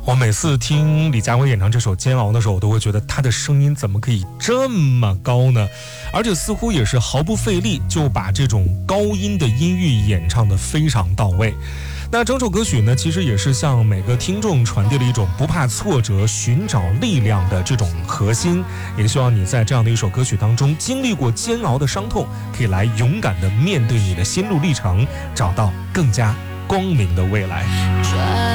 我每次听李佳薇演唱这首《煎熬》的时候，我都会觉得她的声音怎么可以这么高呢？而且似乎也是毫不费力就把这种高音的音域演唱得非常到位。那整首歌曲呢，其实也是向每个听众传递了一种不怕挫折、寻找力量的这种核心。也希望你在这样的一首歌曲当中，经历过煎熬的伤痛，可以来勇敢地面对你的心路历程，找到更加光明的未来。